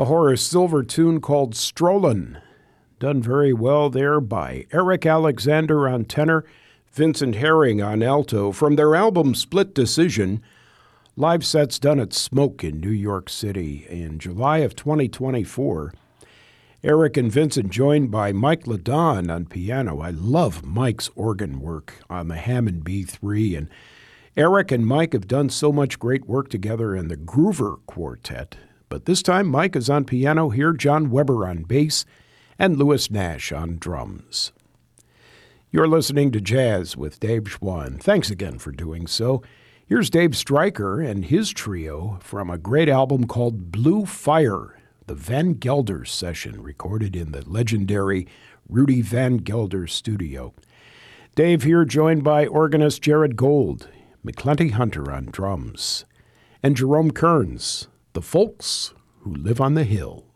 A Horace Silver tune called Strollin', done very well there by Eric Alexander on tenor, Vincent Herring on alto, from their album Split Decision, live sets done at Smoke in New York City in July of 2024. Eric and Vincent joined by Mike LaDon on piano. I love Mike's organ work on the Hammond B3, and Eric and Mike have done so much great work together in the Groover Quartet. But this time, Mike is on piano here, John Weber on bass, and Louis Nash on drums. You're listening to Jazz with Dave Schwann. Thanks again for doing so. Here's Dave Stryker and his trio from a great album called Blue Fire, the Van Gelder session, recorded in the legendary Rudy Van Gelder studio. Dave here joined by organist Jared Gold, McClenty Hunter on drums, and Jerome Kearns, the folks who live on the hill.